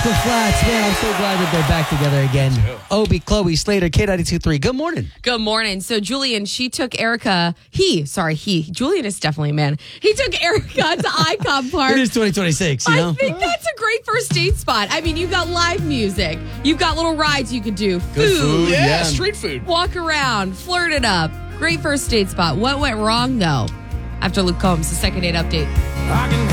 Rascal Flatts. Man, I'm so glad that they're back together again. Obi, Chloe, Slater, K92.3. Good morning. Good morning. So Julian, Julian is definitely a man. He took Erica to Icon Park. It is 2026, you know? I think that's a great first date spot. I mean, you've got live music. You've got little rides you could do. Good food. Yeah, street food. Walk around. Flirt it up. Great first date spot. What went wrong, though? After Luke Combs, the second date update. I can